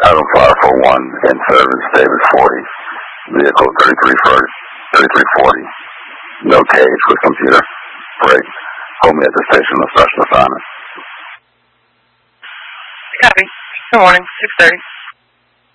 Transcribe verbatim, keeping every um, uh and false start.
Adam five four one in service, David forty, vehicle thirty-three forty, no cage with computer, break, hold me at the station of special assignment. Copy. Good morning, six thirty.